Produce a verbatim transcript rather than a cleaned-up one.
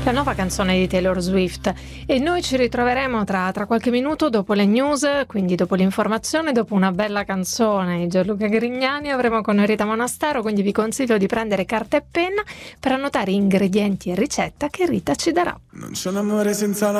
La nuova canzone di Taylor Swift, e noi ci ritroveremo tra, tra qualche minuto dopo le news, quindi dopo l'informazione, dopo una bella canzone di Gianluca Grignani. Avremo con noi Rita Monastero, quindi vi consiglio di prendere carta e penna per annotare ingredienti e ricetta che Rita ci darà. Non c'è un amore senza la